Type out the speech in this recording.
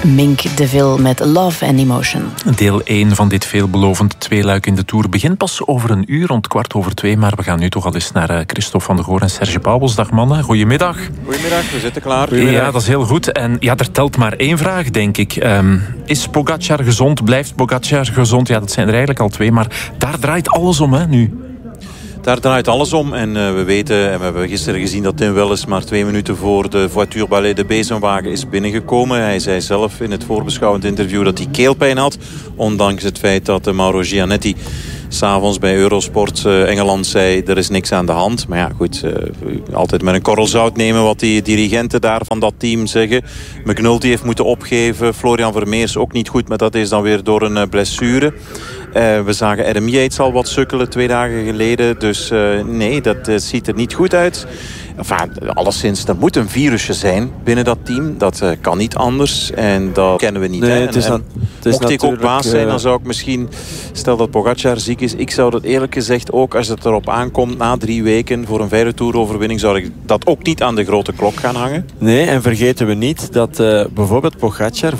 Mink de Vil met Love and Emotion. Deel 1 van dit veelbelovend tweeluik in de Tour begint pas over een uur, rond 2:15. Maar we gaan nu toch al eens naar Christophe van der Goor en Serge Pauwels. Dag mannen, goedemiddag. Goedemiddag, we zitten klaar. Ja, dat is heel goed. En ja, er telt maar één vraag, denk ik. Is Pogačar gezond? Blijft Pogačar gezond? Ja, dat zijn er eigenlijk al twee, maar daar draait alles om, hè, nu. Daar draait alles om en we weten, en we hebben gisteren gezien dat Tim Wellens maar 2 minuten voor de voiture ballet, de bezemwagen, is binnengekomen. Hij zei zelf in het voorbeschouwend interview dat hij keelpijn had, ondanks het feit dat Mauro Gianetti 's avonds bij Eurosport Engeland zei, er is niks aan de hand. Maar ja, goed, altijd met een korrel zout nemen wat die dirigenten daar van dat team zeggen. McNulty heeft moeten opgeven, Florian Vermeers ook niet goed, maar dat is dan weer door een blessure. We zagen Adam Yates al wat sukkelen 2 dagen geleden. Dus nee, dat ziet er niet goed uit. Enfin, alleszins, er moet een virusje zijn binnen dat team. Dat kan niet anders. En dat kennen we niet. Nee, mocht ik ook baas zijn, dan zou ik misschien... Stel dat Pogačar ziek is. Ik zou dat eerlijk gezegd ook, als het erop aankomt, na 3 weken voor een verre toeroverwinning, zou ik dat ook niet aan de grote klok gaan hangen. Nee, en vergeten we niet dat bijvoorbeeld Pogačar